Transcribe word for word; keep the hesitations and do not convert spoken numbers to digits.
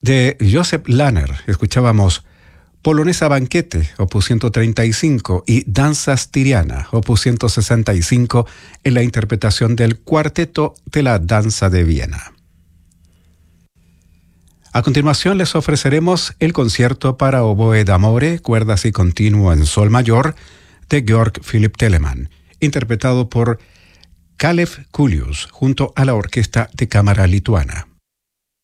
De Joseph Lahner escuchábamos Polonesa Banquete, opus ciento treinta y cinco, y Danza Styriana, opus ciento sesenta y cinco, en la interpretación del Cuarteto de la Danza de Viena. A continuación les ofreceremos el concierto para oboe d'amore, cuerdas y continuo en sol mayor, de Georg Philipp Telemann, interpretado por Kalev Kulius, junto a la Orquesta de Cámara Lituana.